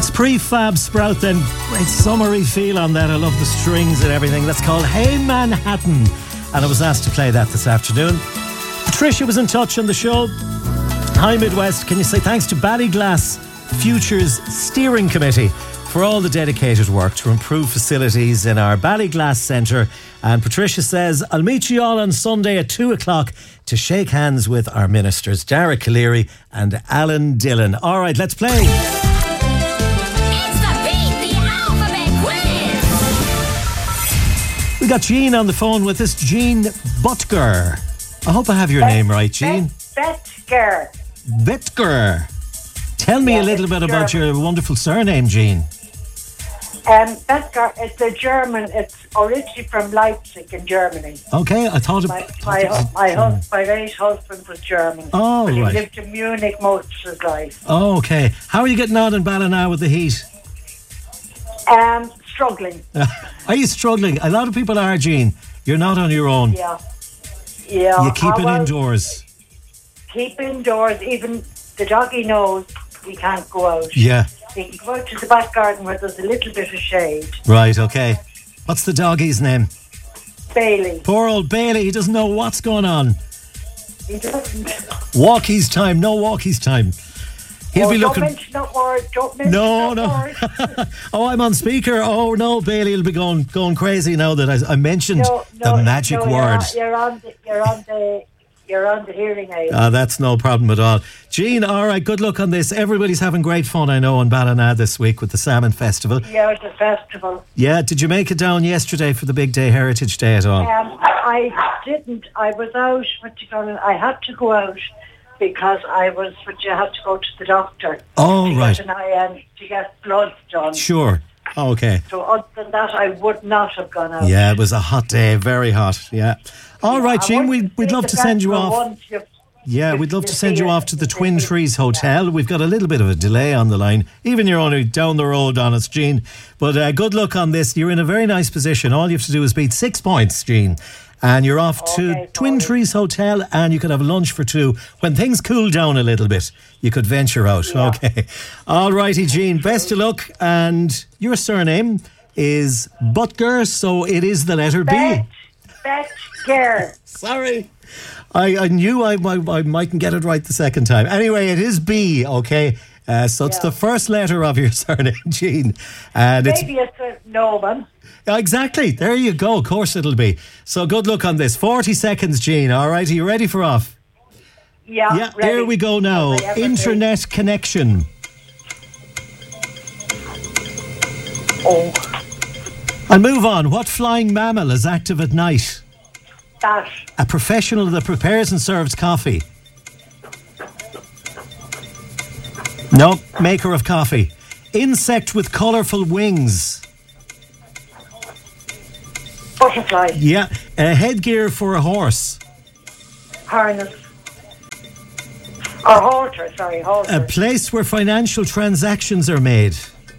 That's Prefab Sprout then. Great summery feel on that. I love the strings and everything. That's called Hey Manhattan. And I was asked to play that this afternoon. Patricia was in touch on the show. Hi Midwest, can you say thanks to Ballyglass Futures Steering Committee for all the dedicated work to improve facilities in our Ballyglass Centre. And Patricia says, I'll meet you all on Sunday at 2 o'clock to shake hands with our ministers, Dara Calleary and Alan Dillon. All right, let's play. It's the Beat the Alphabet quiz. We got Jean on the phone with us. Jean Butger. I hope I have your name right, Jean. Betger. Betger. Tell me a little bit about your wonderful surname, Jean. Betger, it's a German. It's originally from Leipzig in Germany. Okay, I thought... My late husband was German. Oh, but right. He lived in Munich most of his life. Oh, okay. How are you getting on in Ballina with the heat? Struggling. Are you struggling? A lot of people are, Jean. You're not on your own. Yeah. You keep it indoors. Keep indoors. Even the doggy knows we can't go out. Yeah. We can go out to the back garden where there's a little bit of shade. Right, okay. What's the doggie's name? Bailey. Poor old Bailey. He doesn't know what's going on. He doesn't. Walkie's time. No walkie's time. He'll be looking... Don't mention that word. Don't mention that word. Oh, I'm on speaker. Oh, no, Bailey will be going crazy now that I mentioned the magic word. You're on the hearing aid. That's no problem at all. Jean, all right, good luck on this. Everybody's having great fun, I know, in Ballina this week with the Salmon Festival. Yeah, the festival. Yeah, did you make it down yesterday for the Big Day Heritage Day at all? I didn't. I was out. I had to go out because you have to go to the doctor. Oh, right. To get blood done. Sure. Okay. So other than that, I would not have gone out. Yeah, it was a hot day, very hot. Yeah. All right, Jean, we'd love to send you off. Yeah, we'd love to send you off to the Twin Trees Hotel. We've got a little bit of a delay on the line. Even you're only down the road on us, Jean. But good luck on this. You're in a very nice position. All you have to do is beat 6 points, Jean. And you're off to Twin Trees Hotel, and you could have lunch for 2. When things cool down a little bit, you could venture out. Yeah. Okay. All righty, Jean. Best of luck. And your surname is Butger, so it is the letter B. Betger. Sorry. I knew I mightn't get it right the second time. Anyway, it is B, okay? So it's the first letter of your surname, Jean. And maybe it's a Noman. Exactly. There you go. Of course it'll be. So good luck on this. 40 seconds, Jean. All right. Are you ready for off? Yeah, ready. Here we go now. Internet connection. Oh. I'll move on. What flying mammal is active at night? That. A professional that prepares and serves coffee. No, maker of coffee. Insect with colourful wings. Butterfly. Yeah. A headgear for a horse. Harness. Or halter, sorry, halter. A place where financial transactions are made.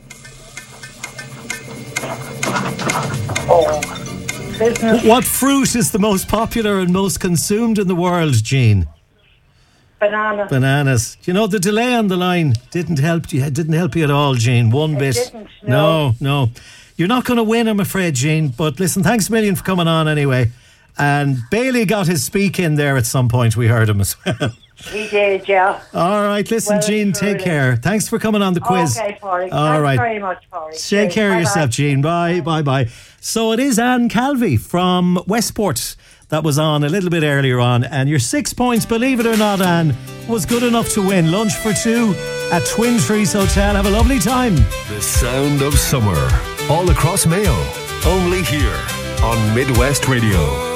Oh. Business. What fruit is the most popular and most consumed in the world, Jean? Banana. Bananas. You know, the delay on the line didn't help you. It didn't help you at all, Jean. One bit. Didn't, no. No. You're not going to win, I'm afraid, Jean. But listen, thanks a million for coming on anyway. And Bailey got his speak in there at some point. We heard him as well. He did, yeah. All right, listen, Jean, take care. Thanks for coming on the quiz. Okay, Paulie. All right. Thanks very much, Paulie. Take care of yourself, Jean. Bye. So it is Anne Calvi from Westport that was on a little bit earlier on. And your 6 points, believe it or not, Anne, was good enough to win. Lunch for 2 at Twin Trees Hotel. Have a lovely time. The sound of summer all across Mayo. Only here on Midwest Radio.